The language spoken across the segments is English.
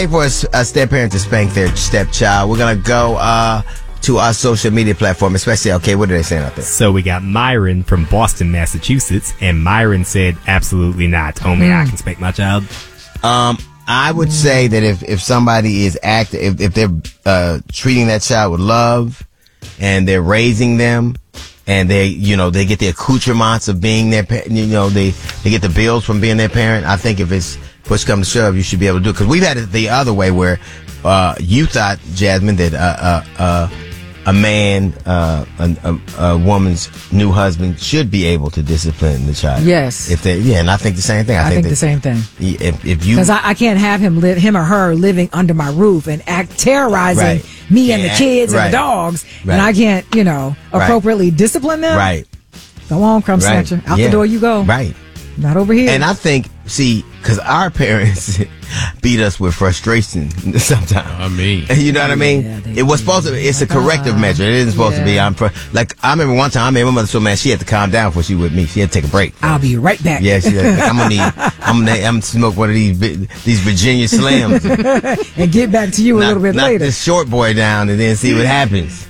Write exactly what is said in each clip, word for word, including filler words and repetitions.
For a, a step-parent to spank their stepchild, we're going to go uh, to our social media platform, especially, okay, what are they saying out there? So we got Myron from Boston, Massachusetts, and Myron said, absolutely not. Only mm. I can spank my child. Um, I would say that if, if somebody is active, if, if they're uh, treating that child with love and they're raising them and they, you know, they get the accoutrements of being their parent, you know, they, they get the bills from being their parent, I think if it's push come to shove, you should be able to do it. Because we've had it the other way where uh, you thought, Jasmine, that uh, uh, uh, a man, uh, a, a, a woman's new husband should be able to discipline the child. Yes. If they, yeah, and I think the same thing. I, I think, think that the same thing. If, if you, because I, I can't have him live, him or her living under my roof and act terrorizing right. me and yeah, the kids right. and the dogs, right. and I can't, you know, appropriately right. discipline them. Right. Go on, crumb right. snatcher. Out yeah. the door you go. Right. Not over here. And I think, see, because our parents beat us with frustration sometimes. I mean, you know what I mean? Yeah, it was supposed to. It's a corrective measure. It isn't supposed yeah. to be. I'm fr- like I remember one time. I made my mother so mad she had to calm down before she with me. She had to take a break. I'll be right back. Yeah, she had, I'm gonna need. I'm gonna. I'm gonna smoke one of these these Virginia Slims and get back to you a knock, little bit knock later. Knock this short boy down and then see what happens.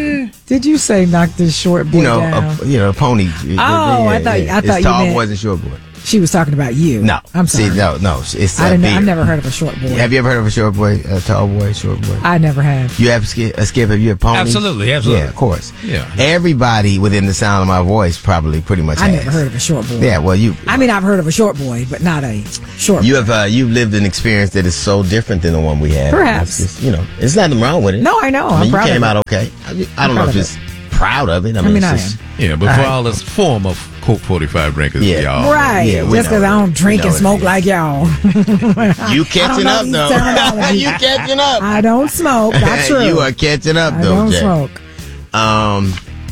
Did you say knock this short boy you know, down? A, you know, a pony. Oh, yeah, I thought. yeah. I thought it's you tall meant boys and short boys. She was talking about you. No, I'm sorry. See, no, no. It's I uh, didn't. I've never heard of a short boy. Have you ever heard of a short boy, a tall boy, short boy? I never have. You have a skip? A skip have you had ponies? Absolutely, absolutely. Yeah, of course. Yeah. Everybody within the sound of my voice probably pretty much. I has. never heard of a short boy. Yeah, well, you. I mean, I've heard of a short boy, but not a short. You boy. have. Uh, you've lived an experience that is so different than the one we had. Perhaps. Just, you know, there's nothing wrong with it. No, I know. I mean, I'm you proud came of out it. okay. I, mean, I I'm don't know proud if of it's it. proud of it. I mean, I mean, it's I just, am. Yeah, but all for right. all this form of Coke forty-five drinkers, Yeah. y'all. Right. Yeah, we Just because know I don't it. drink We and know smoke it. like y'all. You catching know up these though. terminology. You catching up. I don't smoke. That's true. You are catching up I though, don't Jack. smoke. Um,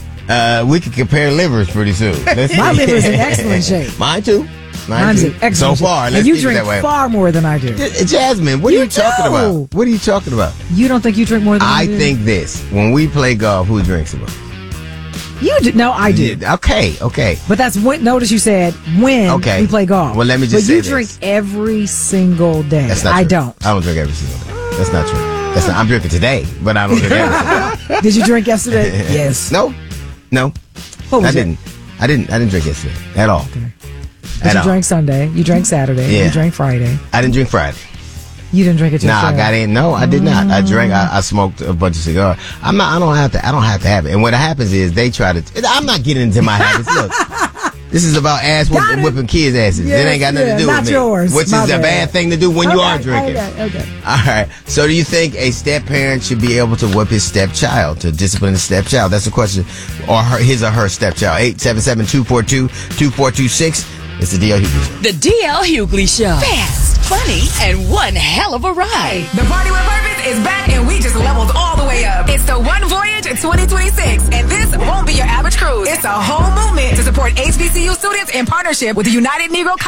uh, we could compare livers pretty soon. Let's My see. liver's in excellent shape. Mine too. Mine Mine's too. in excellent So shape. far, let's and you keep it drink that way. far more than I do. J- Jasmine, what You are you talking do. about? What are you talking about? You don't think you drink more than I, I do? think this. When we play golf, who drinks the most? You do. No, I do. Yeah, okay, okay. But that's when. Notice you said when Okay. we play golf. Well, let me just but say you this. drink every single day. That's not I true. don't. I don't drink every single day. That's not true. That's not, I'm drinking today, but I don't drink every single day. Did you drink yesterday? Yes. No, no. What was I it? didn't. I didn't. I didn't drink yesterday at all. Okay. At But you all. drank Sunday. You drank Saturday. Yeah. You drank Friday. I didn't drink Friday. You didn't drink it till Nah, I Friday. got in. No, I did not. I drank. I, I smoked a bunch of cigars. I'm not. I don't have to. I don't have to have it. And what happens is they try to. I'm not getting into my habits. Look, this is about ass Got whipping, it. whipping kids' asses. Yes, it ain't got nothing yeah, to do not with me. yours. Which My is a bad. bad thing to do when you Okay, are drinking. Okay, okay. All right. So, do you think a step parent should be able to whip his stepchild, to discipline his stepchild? That's the question. Or her, his or her stepchild. eight seven seven, two four two, two four two six. It's the D L Hughley Show. The D L Hughley Show. Fast, funny, and one hell of a ride. The Party with Purpose is back and we just leveled all the way up. It's the One Voyage twenty twenty-six, and this won't be your average cruise. It's a whole movement to support H B C U students in partnership with the United Negro